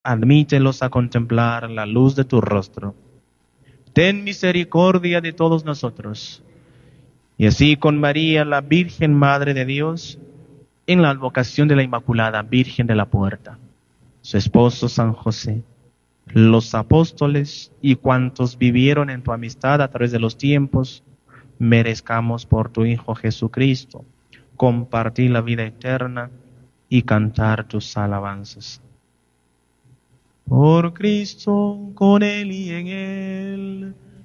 admítelos a contemplar la luz de tu rostro. Ten misericordia de todos nosotros, y así con María, la Virgen Madre de Dios, en la advocación de la Inmaculada Virgen de la Puerta, su esposo San José, los apóstoles y cuantos vivieron en tu amistad a través de los tiempos, merezcamos por tu Hijo Jesucristo compartir la vida eterna y cantar tus alabanzas. Por Cristo, con Él y en Él,